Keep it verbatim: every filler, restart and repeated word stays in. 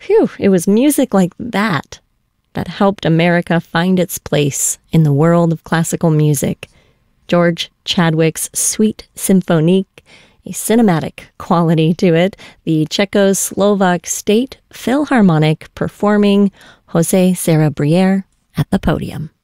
Phew, it was music like that that helped America find its place in the world of classical music. George Chadwick's Suite Symphonique, a cinematic quality to it, the Czechoslovak State Philharmonic performing José Sarrabrière at the podium.